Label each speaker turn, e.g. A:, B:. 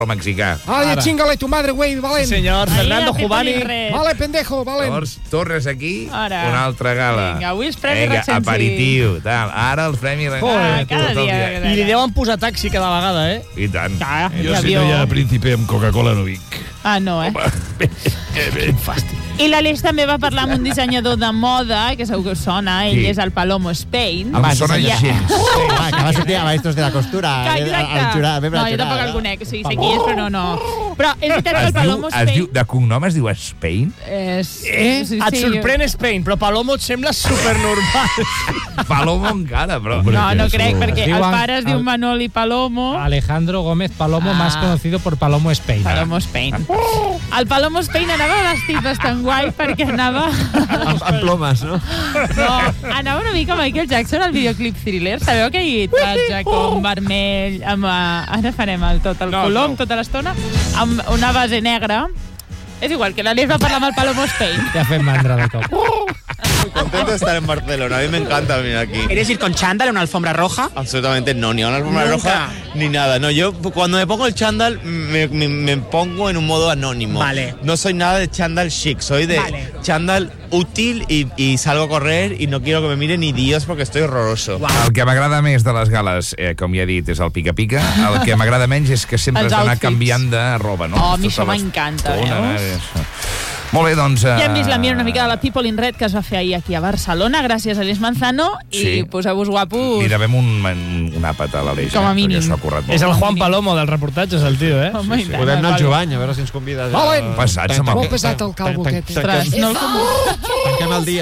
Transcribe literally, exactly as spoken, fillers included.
A: mexicà.
B: Vale, chingale tu madre, güey, valen.
C: Sí, senyor, Fernando Jubani.
B: Vale, pendejo, valen.
A: Llavors, tornes aquí,
D: Ara.
A: una altra gala.
D: Vinga, avui els premis
A: Vinga,
D: Recensi.
A: aperitiu, tal. Ara els premis Recensi.
D: Ah, cada
A: tot el
D: dia. cada
C: I li
D: dia.
C: deuen posar taxi cada vegada, eh?
A: I tant.
D: Ah,
E: Jo, si
D: avió.
E: no hi ha príncipe amb Coca-Cola, no vinc.
D: Ah, no, eh?
C: Quin fàstic.
D: I l'Aleix també va parlar amb un dissenyador de moda, que segur que us sona, ell
A: Sí.
D: és el Palomo Spain.
A: Em sona
D: ja-
A: gens.
F: Sí, va, que va sortir a Maestros de la Costura.
D: Que,
F: al-
D: exacte.
F: al jurat, membre
D: No,
F: del
D: jo tampoc
F: jurat,
D: el
F: no?
D: conec, sí, sé qui és, però no, no. Però és veritat que
A: Es
D: el
A: diu,
D: Palomo
A: es
D: Spain...
A: diu, de cognom es diu Spain?
D: És...
C: Eh?
D: Sí,
C: Et
D: sí,
C: sorprèn Spain, però Palomo et sembla supernormal.
A: Palomo encara, però...
E: Hombre,
D: No, no
E: que
D: crec,
E: eso-
D: perquè el
G: Diuen-
D: pare es diu
G: el-
D: Manoli Palomo.
G: Alejandro Gómez Palomo,
D: Ah.
G: más conocido por Palomo Spain.
D: Palomo Spain. El Palomo Spain anava vestit bastant guai perquè anava...
F: Amb, amb plomes, no?
D: No, anava una mica Michael Jackson al videoclip Thriller. Sabeu aquell tratge com vermell, amb, uh, ara farem el tot el
C: No,
D: color
C: no.
D: tota l'estona, amb una base negra. És igual, que l'Aleix va parlar amb el Palomo Spain.
G: Ya fue mandra de cop.
H: Muy contento de estar en Barcelona. A mí me encanta venir aquí.
I: ¿Quieres ir con chándal en una alfombra roja?
H: Absolutamente no, ni a una alfombra
I: Nunca.
H: roja ni nada. No, yo cuando me pongo el chándal me, me- me pongo en un modo anónimo.
I: Vale.
H: No soy nada de chándal chic, soy de
I: Vale.
H: chándal útil y, y salgo a correr y no quiero que me mire ni Dios porque estoy horroroso.
A: El que m'agrada més de les gales, eh, com ja he dit, és el pica-pica. El que m'agrada menys és que sempre
D: Els
A: has d'anar
D: outfits.
A: canviant de roba, no?
D: Oh, a mi
A: Tota
D: això m'encanta,
A: l'estona,
D: veus?
A: eh, això. Molt bé, doncs...
D: Ja hem
A: eh,
D: vist la mira una mica de la People in Red que es va fer ahir aquí a Barcelona, gràcies a Aleix Manzano,
A: Sí.
D: i poseu-vos guapos.
A: Li devem un, un àpat a l'Aleix.
D: Com a
A: eh,
D: mínim.
A: perquè s'ho ha currat molt.
C: És el Juan Palomo del reportatge, és el tio, eh?
D: Home, i tant,
F: Podem anar al
D: el
F: Jovany, a veure si ens convides.
B: Valen.
A: Passats amb el...
B: Molt pesat el calvo aquest.
D: Ostres, no el
B: Tanquem el dia.